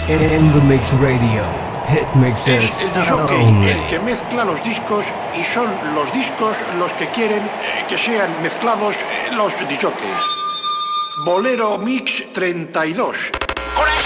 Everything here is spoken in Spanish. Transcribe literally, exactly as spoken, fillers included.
In the Mix Radio. Hit mixes Es el disjockey only. el que mezcla los discos y son los discos los que quieren eh, que sean mezclados eh, los disjockeys. Bolero Mix treinta y dos.